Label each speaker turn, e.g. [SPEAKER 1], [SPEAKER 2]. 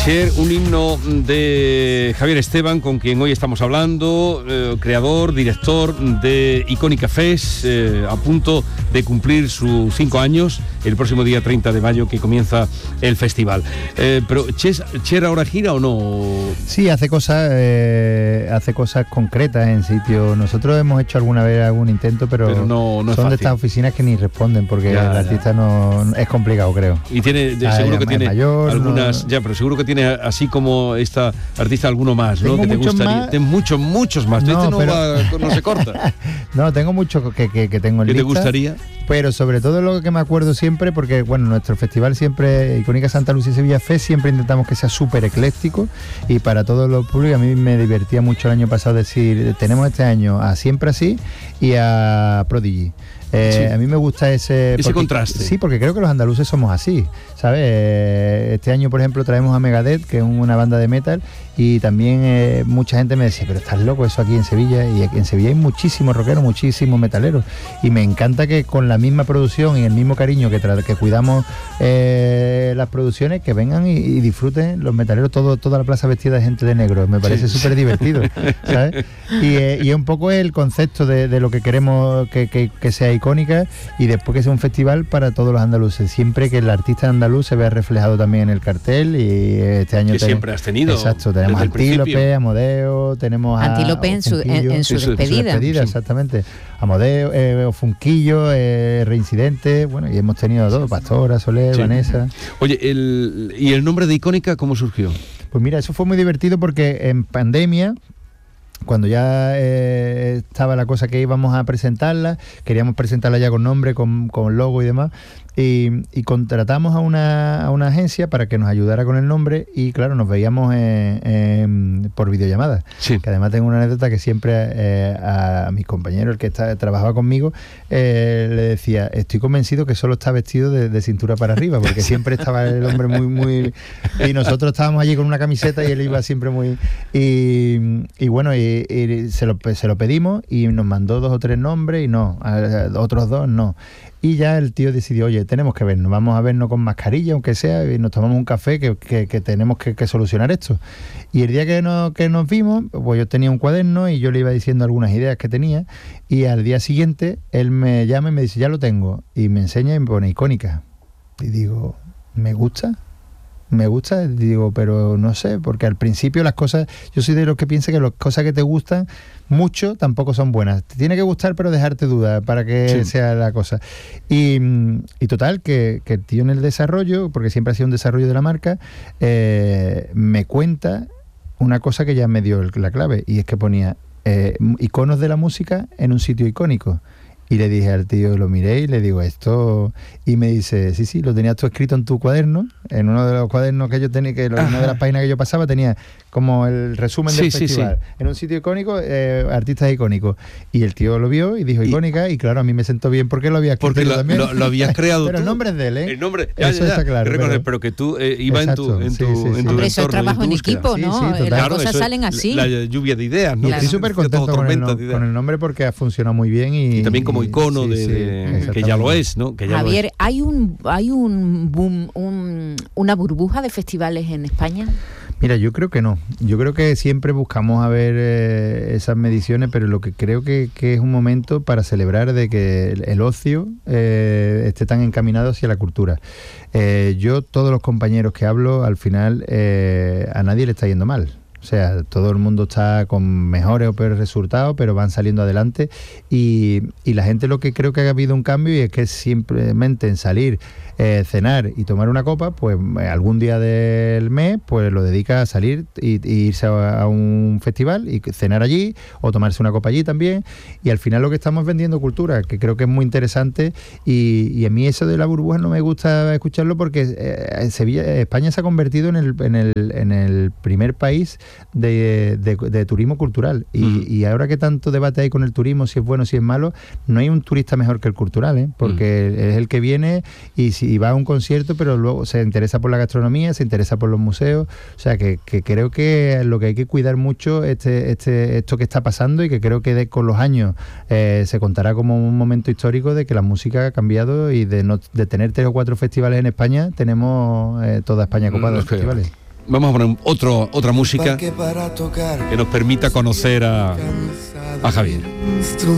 [SPEAKER 1] Cher, un himno de Javier Esteban, con quien hoy estamos hablando, creador, director de Icónica Fest, a punto de cumplir sus 5 años, el próximo día 30 de mayo que comienza el festival. Pero ¿Cher ahora gira o no?
[SPEAKER 2] Sí, hace cosas concretas en sitios. Nosotros hemos hecho alguna vez algún intento, pero
[SPEAKER 1] no es
[SPEAKER 2] son
[SPEAKER 1] fácil.
[SPEAKER 2] De estas oficinas que ni responden porque el artista no es complicado, creo.
[SPEAKER 1] Y tiene, seguro que tiene
[SPEAKER 2] mayor,
[SPEAKER 1] algunas, pero seguro que tiene, así como esta artista, alguno más, ¿no?
[SPEAKER 2] Tengo
[SPEAKER 1] Que te gustaría.
[SPEAKER 2] más.
[SPEAKER 1] Tengo muchos más.
[SPEAKER 2] No,
[SPEAKER 1] No se corta.
[SPEAKER 2] No, tengo muchos que tengo en
[SPEAKER 1] ¿Qué
[SPEAKER 2] lista.
[SPEAKER 1] te gustaría?
[SPEAKER 2] Pero sobre todo lo que me acuerdo siempre, porque bueno, nuestro festival siempre, Icónica Santa Lucía Sevilla Fest, siempre intentamos que sea súper ecléctico y para todos los públicos. A mí me divertía mucho el año pasado decir, tenemos este año a Siempre Así y a Prodigy.
[SPEAKER 1] Sí.
[SPEAKER 2] A mí me gusta ese
[SPEAKER 1] contraste.
[SPEAKER 2] Sí, porque creo que los andaluces somos así, ¿sabes? Este año, por ejemplo, traemos a Megadeth, que es una banda de metal, y también mucha gente me decía, pero estás loco eso aquí en Sevilla, y aquí en Sevilla hay muchísimos rockeros, muchísimos metaleros, y me encanta que con la misma producción y el mismo cariño que cuidamos las producciones, que vengan y disfruten los metaleros, toda la plaza vestida de gente de negro. Me parece súper divertido, ¿sabes? Y es un poco el concepto de lo que queremos que sea Icónica, y después que sea un festival para todos los andaluces, siempre que el artista andaluz se vea reflejado también en el cartel. Y este año
[SPEAKER 1] que siempre has tenido.
[SPEAKER 2] Exacto, tenemos Antílope, Amodeo, tenemos
[SPEAKER 3] Antílope en su despedida.
[SPEAKER 2] Sí. Exactamente. Amodeo, Funquillo, Reincidente, bueno, y hemos tenido todo, Pastora, Soler, Vanessa.
[SPEAKER 1] Oye, ¿y el nombre de Icónica cómo surgió?
[SPEAKER 2] Pues mira, eso fue muy divertido porque en pandemia, cuando ya estaba la cosa que íbamos a presentarla, queríamos presentarla ya con nombre, con logo y demás, y contratamos a una agencia para que nos ayudara con el nombre, y claro, nos veíamos por videollamada.
[SPEAKER 1] Sí.
[SPEAKER 2] Que además tengo una anécdota que siempre a mis compañeros, el que trabajaba conmigo, le decía, estoy convencido que solo está vestido de cintura para arriba, porque siempre estaba el hombre muy y nosotros estábamos allí con una camiseta y él iba siempre muy... Y bueno, y se lo pedimos y nos mandó 2 o 3 nombres y no, otros 2 no. Y ya el tío decidió, oye, tenemos que vernos, vamos a vernos con mascarilla, aunque sea, y nos tomamos un café que tenemos que solucionar esto. Y el día que nos vimos, pues yo tenía un cuaderno y yo le iba diciendo algunas ideas que tenía, y al día siguiente él me llama y me dice, ya lo tengo, y me enseña y me pone Icónica. Y digo, ¿me gusta? Digo, pero no sé, porque al principio las cosas, yo soy de los que piensa que las cosas que te gustan mucho tampoco son buenas. Te tiene que gustar, pero dejarte dudas para que sea la cosa. Y total, que el tío en el desarrollo, porque siempre ha sido un desarrollo de la marca, me cuenta una cosa que ya me dio la clave, y es que ponía iconos de la música en un sitio icónico. Y le dije al tío, lo miré y le digo esto, y me dice, sí, lo tenías tú escrito en tu cuaderno, en uno de los cuadernos que yo tenía, una de las páginas que yo pasaba tenía como el resumen del festival, en un sitio icónico, artistas icónicos. Y el tío lo vio y dijo Icónica, y claro, a mí me sentó bien porque lo había escrito
[SPEAKER 1] porque
[SPEAKER 2] yo también.
[SPEAKER 1] Lo habías creado
[SPEAKER 2] pero
[SPEAKER 1] tú.
[SPEAKER 2] El nombre es de él, ¿eh?
[SPEAKER 1] El nombre,
[SPEAKER 2] eso está claro.
[SPEAKER 1] Pero que tú ibas en tu
[SPEAKER 3] Hombre, eso es trabajo en equipo, ¿no?
[SPEAKER 2] Sí,
[SPEAKER 3] las cosas salen así.
[SPEAKER 1] La lluvia de ideas, ¿no?
[SPEAKER 2] Y estoy súper contento con el nombre porque ha funcionado muy bien. Y
[SPEAKER 1] también como icono que ya lo es, ¿no? Que ya
[SPEAKER 3] Javier, ¿hay un boom, una burbuja de festivales en España?
[SPEAKER 2] Mira, yo creo que no. Yo creo que siempre buscamos a ver esas mediciones, pero lo que creo que es un momento para celebrar de que el ocio esté tan encaminado hacia la cultura. Yo, todos los compañeros que hablo, al final a nadie le está yendo mal. O sea, todo el mundo está con mejores o peores resultados, pero van saliendo adelante, y la gente, lo que creo que ha habido un cambio, y es que simplemente en salir, cenar y tomar una copa, pues algún día del mes pues lo dedica a salir y irse a un festival y cenar allí o tomarse una copa allí también, y al final lo que estamos vendiendo cultura, que creo que es muy interesante, y a mí eso de la burbuja no me gusta escucharlo, porque España se ha convertido en el primer país de turismo cultural, y ahora que tanto debate hay con el turismo, si es bueno, si es malo, no hay un turista mejor que el cultural, porque es el que viene y va a un concierto, pero luego se interesa por la gastronomía, se interesa por los museos. O sea que creo que lo que hay que cuidar mucho esto que está pasando, y que creo que con los años se contará como un momento histórico de que la música ha cambiado, y de tener 3 o 4 festivales en España, tenemos toda España ocupada de festivales.
[SPEAKER 1] Vamos a poner otra música que nos permita conocer a Javier.